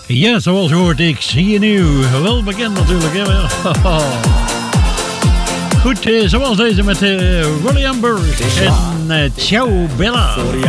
Ja, zoals je hoort, ik zie je nieuw. Wel bekend natuurlijk, hè? Goed, zoals deze met Rolly Amber en Ciao Bella. Voor